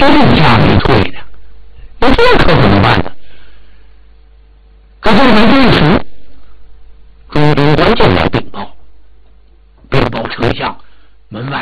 路价给退的，那这可怎么办呢？可就在这时，驻兵官进来禀报，车下门外